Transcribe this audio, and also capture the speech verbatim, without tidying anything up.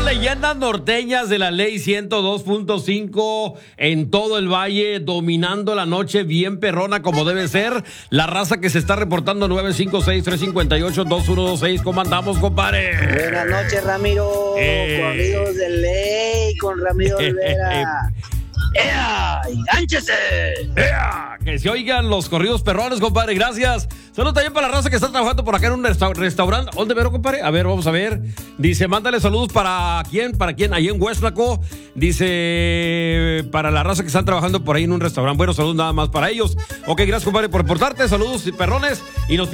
leyendas norteñas de la ley ciento dos punto cinco en todo el valle, dominando la noche bien perrona como debe ser. La raza que se está reportando nueve cinco seis, tres cinco ocho, dos uno dos seis. ¿Cómo andamos, compadre? Buenas noches, Ramiro. Eh. Corridos de ley con Ramiro Olvera. ¡Ea! ¡Engánchese! ¡Ea! Que se oigan los corridos perrones, compadre. Gracias. Saludos también para la raza que está trabajando por acá en un resta- restaurante. ¿Dónde vero, compadre? A ver, vamos a ver. Dice, mándale saludos para quién, para quién, ahí en Hueslaco. Dice, para la raza que están trabajando por ahí en un restaurante. Bueno, saludos nada más para ellos. Ok, gracias, compadre, por reportarte. Saludos, perrones. Y nos